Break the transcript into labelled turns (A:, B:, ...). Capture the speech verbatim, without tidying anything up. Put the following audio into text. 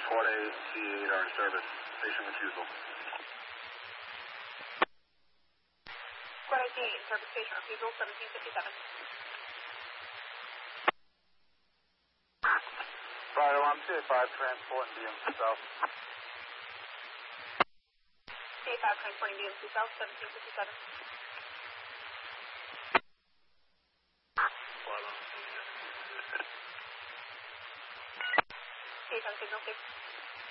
A: Squad A, C eight are in service. Station refusal.
B: Squad A, C eight, service station refusal, seventeen fifty-seven.
A: Fire alarm, C A five, transport and D M C South.
B: C A five, transporting D M C South, seventeen fifty-seven. C A ten, signal six.